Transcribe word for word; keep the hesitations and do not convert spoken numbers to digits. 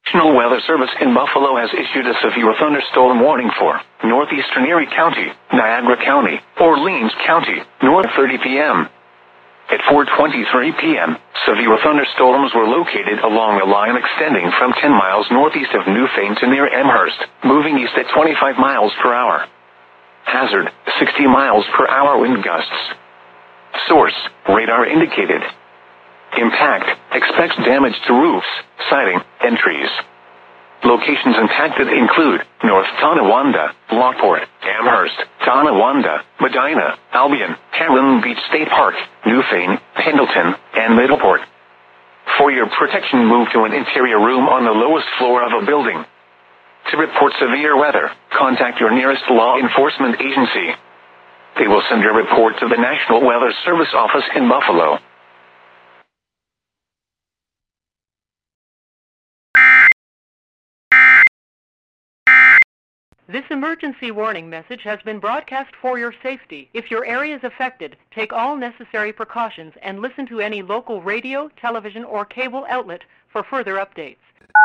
National Weather Service in Buffalo has issued a severe thunderstorm warning for northeastern Erie County, Niagara County, Orleans County, north thirty p.m. At four twenty-three p.m., severe thunderstorms were located along a line extending from ten miles northeast of Newfane to near Amherst, moving east at twenty-five miles per hour. Hazard, sixty miles per hour wind gusts. Source, radar indicated. Impact, expects damage to roofs, siding, and trees. Locations impacted include North Tonawanda, Lockport, Amherst, Tonawanda, Medina, Albion, Heron Beach State Park, Newfane, Pendleton, and Middleport. For your protection, move to an interior room on the lowest floor of a building. To report severe weather, contact your nearest law enforcement agency. They will send your report to the National Weather Service office in Buffalo. This emergency warning message has been broadcast for your safety. If your area is affected, take all necessary precautions and listen to any local radio, television, or cable outlet for further updates.